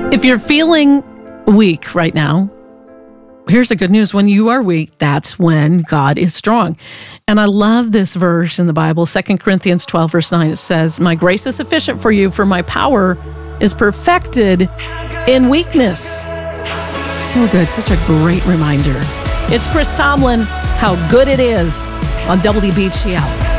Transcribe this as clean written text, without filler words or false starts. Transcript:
If you're feeling weak right now, here's the good news. When you are weak, that's when God is strong. And I love this verse in the Bible, 2 Corinthians 12, verse 9. It says, my grace is sufficient for you, for my power is perfected in weakness. So good. Such a great reminder. It's Chris Tomlin, How Good It Is on WBGL.